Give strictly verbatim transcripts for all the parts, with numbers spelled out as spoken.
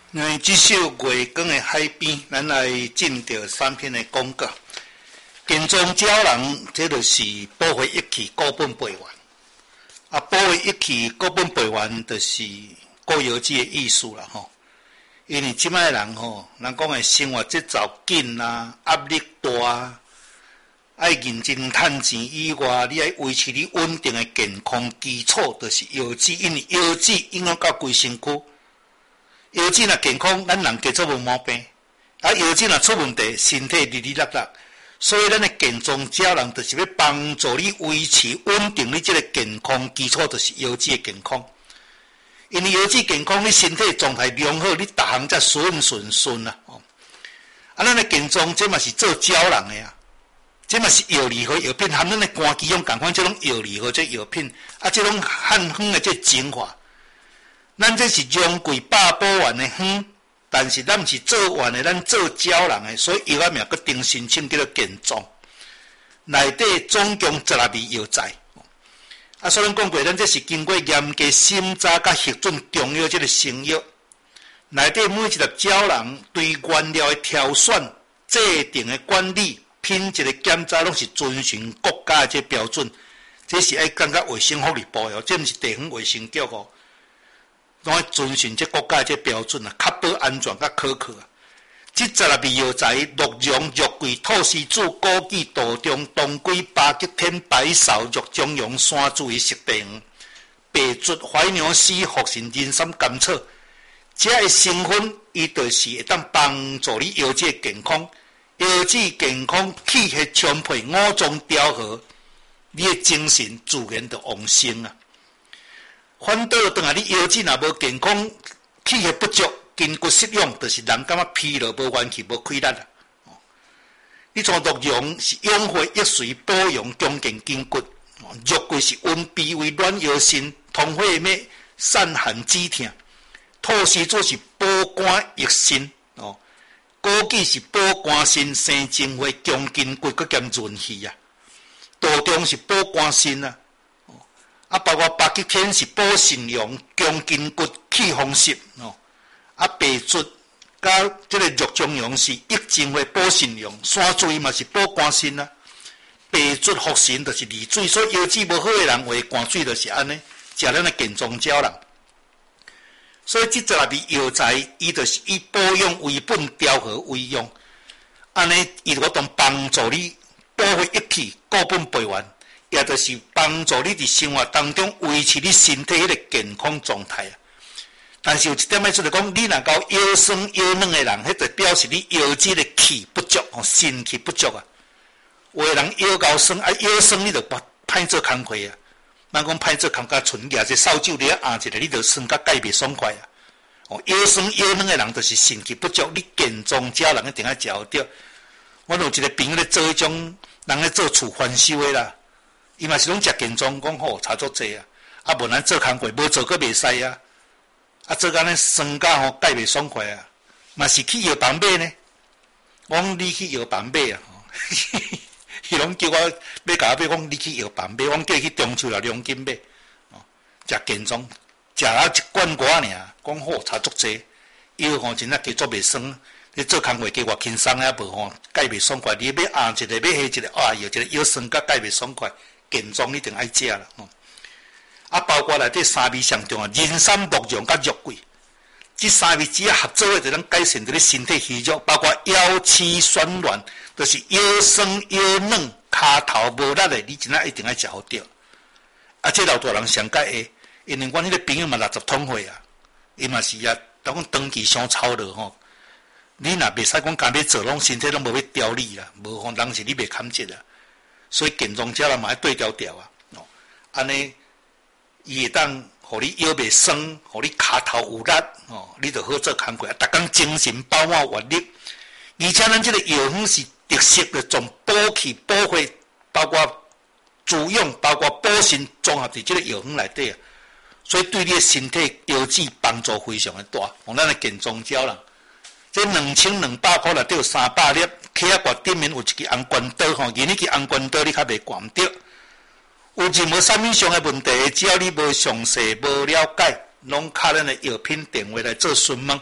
那这首月光的海边，咱来进到三篇的广告。建中鸟人，这就是保护一起高本培元。啊，保护一起高本培元，就是古游记的意思啦吼。因为即摆人吼，人讲的生活节奏紧啊，压力大啊，爱认真趁钱以外，你爱维持你稳定的健康基础，就是游子。因为游子影响到规身躯。腰子若健康，咱人加做无毛病；啊，腰子若出问题，身体哩哩落落。所以，咱的健壮鸟人就是要帮助你维持稳定你这个健康基础，就是腰子的健康。因为腰子健康，你身体状态良好，你逐项才顺顺顺啊！哦，啊，咱的健壮，这嘛是做鸟人的啊，这嘛是药理和药品，含咱的肝肌用共款，这种药理和这药品，啊，这种汉方的这精华。咱这是用贵百宝丸的方，但是咱毋是做丸的，咱做鸟人的，所以药啊名佫定申请叫做健壮。内底总共十二味药材，啊，所以咱讲过，咱这是经过严格审查甲核准中药这个成药。内底每一粒鸟人对原料的挑选、制定的管理、品质的检查，拢是遵循国家的这标准。这是爱感觉卫生福利部哦，这毋是地方卫生局哦。拢爱遵循这国家这标准啊，确保安全甲可靠啊。这十二味药材：鹿茸、肉桂、菟丝子、枸杞、杜仲、当归、八吉天、白芍、肉苳蓉、山茱萸、石地黄、白术、怀牛丝、茯神、人参、甘草。这个成分，伊就是会当帮助你腰子的健康。腰子健康，气血充沛，五脏调和，你的精神自然就旺盛啊。反倒当下你腰子若无健康，气血不足，筋骨失养，就是人感觉疲劳、无元气、无气力啊。你像鹿茸是养血益髓、保养强健筋骨；肉桂是温脾胃、暖腰肾、通血脉、散寒止痛；菟丝子是保肝益肾哦；枸杞是保肝肾、生精血、强筋骨，佮兼润气啊；杜仲是保肝肾啊。啊，包括八吉天是保肾阳、强筋骨、气风湿哦。啊，白术甲这个肉苳蓉是益精血、保肾阳，山茱萸嘛是保肝肾啊。白术茯神就是利水，所以腰子无好的人，话肝水就是安尼，食咱的健壮鸟人。所以这十二味药材，伊就是以保养为本、调和为用，安尼伊就当帮助你保护一体、固本培元。也就是帮助你伫生活当中维持你身体迄个健康状态啊。但是有一点要出来讲，你若到腰酸腰软的人，迄就表示你腰子的气不足，吼，肾气不足啊。有的人腰高酸，啊腰酸你就歹做工课啊。莫讲歹做工甲纯举这扫帚你啊一下，你就酸甲介袂爽快啊。哦，腰酸腰软的人就是肾气不足，你健壮鸟人一定要食好着。我有一个朋友咧做迄种人咧做厝翻修的啦。伊嘛是拢食健壮，讲好差足济啊！啊，无咱做工课，无做佫袂使啊！啊，做安尼酸甲吼，介袂爽快啊！嘛是去药房买呢。我讲你去药房买啊！伊拢叫我要甲我买，讲你去药房买，我叫伊去中秋啦、良金买。哦，食健壮，食啊一罐外尔，讲好差足济。药吼真正加足袂酸，你做工课加偌轻松啊，无吼介袂爽快。你要压一个，要下一个，啊，药一个药酸甲介袂爽快。健壮一定爱食啦，吼！啊，包括内底三味上重要，人参、鹿茸甲肉桂，这三味只要合作的，就能改善着你身体虚弱，包括腰膝酸软，就是腰酸腰软、骹头无力的，你真仔一定爱食好着。啊，这老大人上解的，因为阮迄个朋友嘛六十通岁啊，伊嘛是啊，当讲长期伤操劳吼。你若袂使讲干要做，拢身体拢无要调理啦，无吼人是你袂堪接啦。所以健壮鸟人嘛要对调调啊，哦，安尼伊会当互你腰袂酸，互你骹头有力，哦，你就好做工课，逐工精神饱满活力。而且咱这个药方是特色的，从补气、补血，包括滋养，包括补肾，综合伫这个药方内底啊。所以对你的身体腰子帮助非常的大。互咱的健壮鸟人，这两千两百块内底有三百粒。溪仔挂顶面有一支红关刀吼，而那支红关刀你较袂管着。有任何产品上的问题，只要你无详细、无了解，拢靠咱的药品电话来做询问，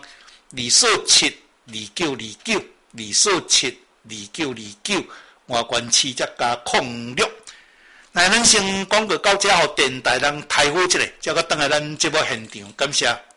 二四七二九二九二四七二九二九，外观市则加控六。那咱先广告到这，互电台人台呼一下，再个等下咱节目现场，感谢。